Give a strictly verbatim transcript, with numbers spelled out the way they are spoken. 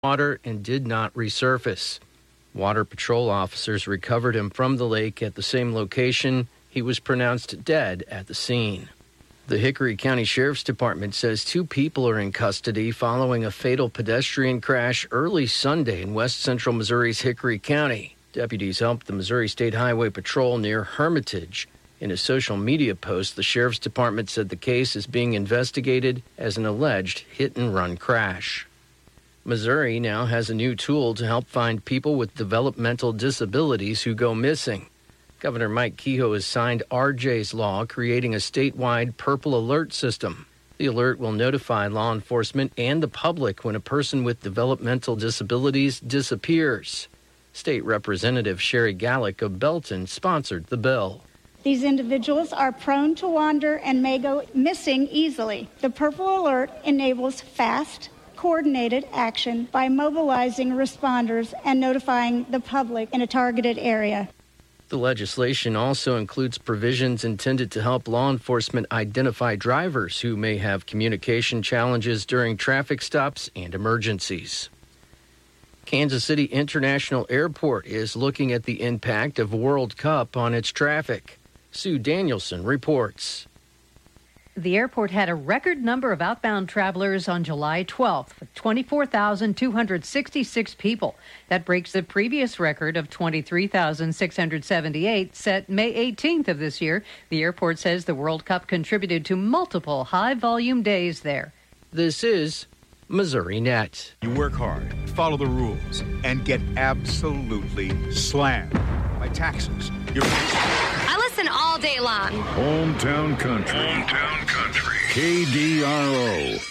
water and did not resurface. Water Patrol officers recovered him from the lake at the same location. He was pronounced dead at the scene. The Hickory County Sheriff's Department says two people are in custody following a fatal pedestrian crash early Sunday in west central Missouri's Hickory County. Deputies helped the Missouri State Highway Patrol near Hermitage. In a social media post, the Sheriff's Department said the case is being investigated as an alleged hit-and-run crash. Missouri now has a new tool to help find people with developmental disabilities who go missing. Governor Mike Kehoe has signed R J's law, creating a statewide Purple Alert system. The alert will notify law enforcement and the public when a person with developmental disabilities disappears. State Representative Sherry Gallick of Belton sponsored the bill. These individuals are prone to wander and may go missing easily. The Purple Alert enables fast, coordinated action by mobilizing responders and notifying the public in a targeted area. The legislation also includes provisions intended to help law enforcement identify drivers who may have communication challenges during traffic stops and emergencies. Kansas City International Airport is looking at the impact of World Cup on its traffic. Sue Danielson reports. The airport had a record number of outbound travelers on July twelfth, with twenty-four thousand two hundred sixty-six people. That breaks the previous record of twenty-three thousand six hundred seventy-eight set May eighteenth of this year. The airport says the World Cup contributed to multiple high-volume days there. This is Missouri Net. You work hard, follow the rules, and get absolutely slammed by taxes. You're... I listen all day long. Hometown Country. Hometown Country. K D R O.